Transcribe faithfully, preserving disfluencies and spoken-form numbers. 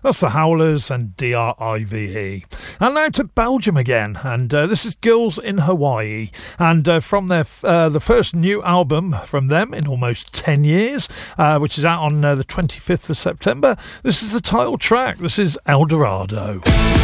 That's the Howlers and D R I V E. And now to Belgium again, and uh, this is Girls in Hawaii, and uh, from their uh, the first new album from them in almost ten years, uh, which is out on uh, the twenty-fifth of September. This is the title track. This is El Dorado.